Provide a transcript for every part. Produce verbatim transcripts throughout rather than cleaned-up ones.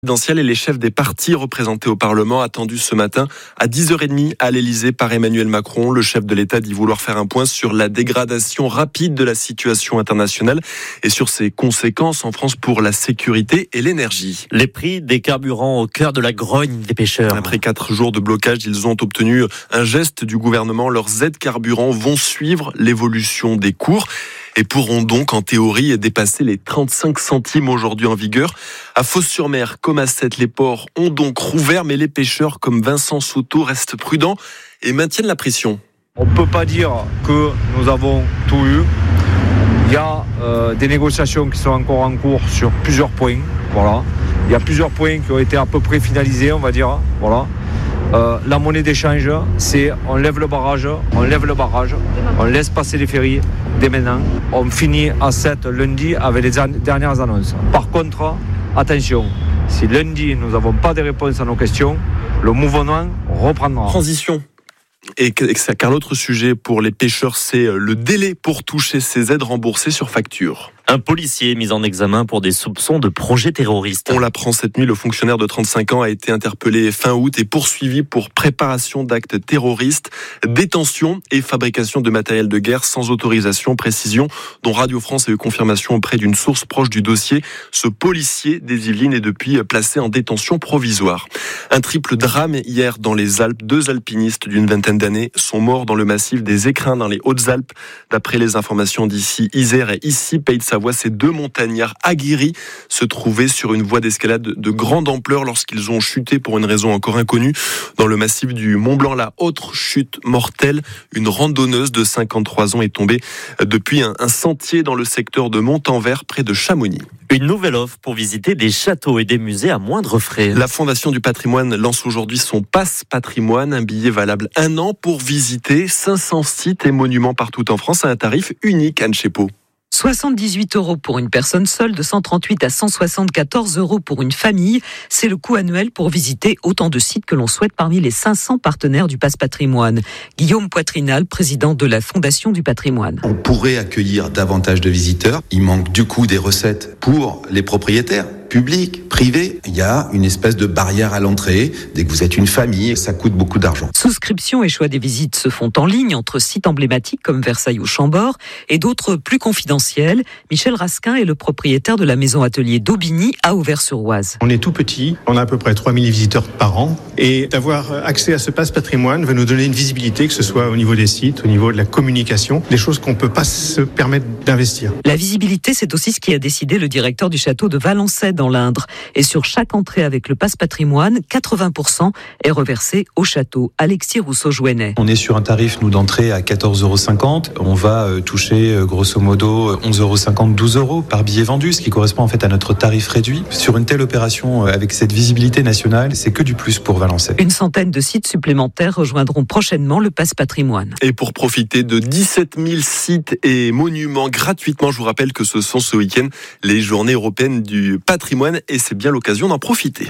présidentielle et les chefs des partis représentés au Parlement attendus ce matin à dix heures trente à l'Elysée par Emmanuel Macron. Le chef de l'État dit vouloir faire un point sur la dégradation rapide de la situation internationale et sur ses conséquences en France pour la sécurité et l'énergie. Les prix des carburants au cœur de la grogne des pêcheurs. Après quatre jours de blocage, ils ont obtenu un geste du gouvernement. Leurs aides carburants vont suivre l'évolution des cours et pourront donc en théorie dépasser les trente-cinq centimes aujourd'hui en vigueur. À Fos-sur-Mer, comme à Sète, les ports ont donc rouvert, mais les pêcheurs comme Vincent Souto restent prudents et maintiennent la pression. On ne peut pas dire que nous avons tout eu. Il y a euh, des négociations qui sont encore en cours sur plusieurs points. Voilà. Il y a plusieurs points qui ont été à peu près finalisés, on va dire. Voilà. Euh, la monnaie d'échange, c'est on lève le barrage, on lève le barrage, on laisse passer les ferries dès maintenant. On finit à sept lundi avec les dernières annonces. Par contre, attention, si lundi nous n'avons pas de réponses à nos questions, le mouvement reprendra. Transition. Et car l'autre sujet pour les pêcheurs, c'est le délai pour toucher ces aides remboursées sur facture. Un policier mis en examen pour des soupçons de projet terroriste. On l'apprend cette nuit, le fonctionnaire de trente-cinq ans a été interpellé fin août et poursuivi pour préparation d'actes terroristes, détention et fabrication de matériel de guerre sans autorisation, précision dont Radio France a eu confirmation auprès d'une source proche du dossier. Ce policier des Yvelines est depuis placé en détention provisoire. Un triple drame hier dans les Alpes. Deux alpinistes d'une vingtaine d'années sont morts dans le massif des Écrins dans les Hautes-Alpes. D'après les informations d'ici Isère et ici Pays de Savoie, ces deux montagnards aguerris se trouvaient sur une voie d'escalade de grande ampleur lorsqu'ils ont chuté pour une raison encore inconnue dans le massif du Mont-Blanc. La autre chute mortelle, une randonneuse de cinquante-trois ans est tombée depuis un, un sentier dans le secteur de Montanvert près de Chamonix. Une nouvelle offre pour visiter des châteaux et des musées à moindre frais. La Fondation du patrimoine lance aujourd'hui son Pass Patrimoine, un billet valable un an pour visiter cinq cents sites et monuments partout en France à un tarif unique. Anne Chepeau. soixante-dix-huit euros pour une personne seule, de cent trente-huit à cent soixante-quatorze euros pour une famille. C'est le coût annuel pour visiter autant de sites que l'on souhaite parmi les cinq cents partenaires du Pass Patrimoine. Guillaume Poitrinal, président de la Fondation du patrimoine. On pourrait accueillir davantage de visiteurs. Il manque du coup des recettes pour les propriétaires. Public, privé, il y a une espèce de barrière à l'entrée. Dès que vous êtes une famille, ça coûte beaucoup d'argent. Souscription et choix des visites se font en ligne entre sites emblématiques comme Versailles ou Chambord et d'autres plus confidentiels. Michel Rasquin est le propriétaire de la maison atelier d'Aubigny à Auvers-sur-Oise. On est tout petit, on a à peu près trois mille visiteurs par an et d'avoir accès à ce passe patrimoine va nous donner une visibilité, que ce soit au niveau des sites, au niveau de la communication, des choses qu'on ne peut pas se permettre d'investir. La visibilité, c'est aussi ce qui a décidé le directeur du château de Valençay dans l'Indre. Et sur chaque entrée avec le Pass Patrimoine, quatre-vingts pour cent est reversé au château. Alexis Rousseau-Jouennet. On est sur un tarif, nous, d'entrée à quatorze euros cinquante. On va toucher, grosso modo, onze euros cinquante, douze euros par billet vendu, ce qui correspond en fait à notre tarif réduit. Sur une telle opération, avec cette visibilité nationale, c'est que du plus pour Valençay. Une centaine de sites supplémentaires rejoindront prochainement le Pass Patrimoine. Et pour profiter de dix-sept mille sites et monuments gratuitement, je vous rappelle que ce sont ce week-end les journées européennes du patrimoine. Et c'est bien l'occasion d'en profiter.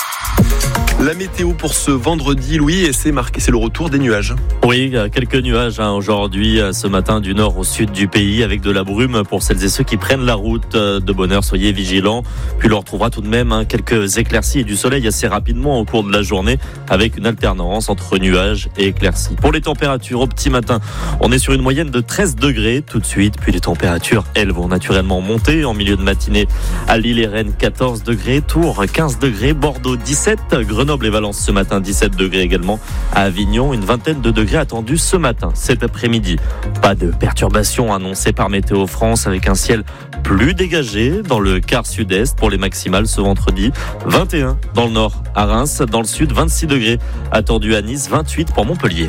La météo pour ce vendredi, Louis, et c'est marqué, c'est le retour des nuages. Oui, quelques nuages hein, aujourd'hui, ce matin, du nord au sud du pays, avec de la brume pour celles et ceux qui prennent la route. De bonne heure, soyez vigilants. Puis on retrouvera tout de même hein, quelques éclaircies et du soleil assez rapidement au cours de la journée, avec une alternance entre nuages et éclaircies. Pour les températures, au petit matin, on est sur une moyenne de treize degrés tout de suite. Puis les températures, elles, vont naturellement monter. En milieu de matinée, à Lille et Rennes, quatorze degrés. Tours, quinze degrés. Bordeaux, dix-sept. Grenoble et Valence ce matin, dix-sept degrés également. À Avignon, une vingtaine de degrés attendus ce matin. Cet après-midi, pas de perturbations annoncées par Météo France, avec un ciel plus dégagé dans le quart sud-est pour les maximales ce vendredi. vingt et un dans le nord à Reims, dans le sud, vingt-six degrés attendus à Nice, vingt-huit pour Montpellier.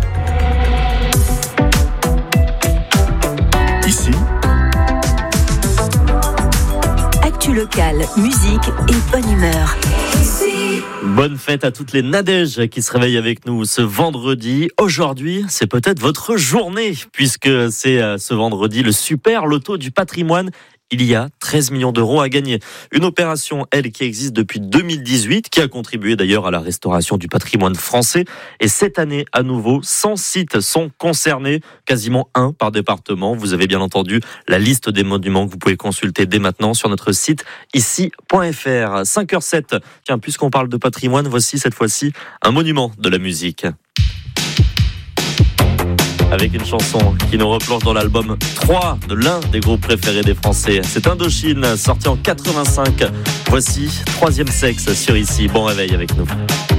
Ici, actu locale, musique et bonne humeur. Bonne fête à toutes les Nadèges qui se réveillent avec nous ce vendredi. Aujourd'hui, c'est peut-être votre journée, puisque c'est ce vendredi le super loto du patrimoine il y a treize millions d'euros à gagner. Une opération, elle, qui existe depuis deux mille dix-huit, qui a contribué d'ailleurs à la restauration du patrimoine français. Et cette année, à nouveau, cent sites sont concernés, quasiment un par département. Vous avez bien entendu la liste des monuments que vous pouvez consulter dès maintenant sur notre site ici point f r. cinq heures sept. Tiens, puisqu'on parle de patrimoine, voici cette fois-ci un monument de la musique. Avec une chanson qui nous replonge dans l'album trois de l'un des groupes préférés des Français. C'est Indochine, sorti en quatre-vingt-cinq. Voici Troisième Sexe sur Ici. Bon réveil avec nous.